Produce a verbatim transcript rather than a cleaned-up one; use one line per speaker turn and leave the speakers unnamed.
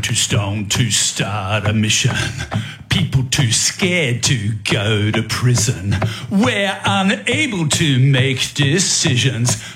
too stoned to start a mission. People too scared to go to prison. We're unable to make decisions.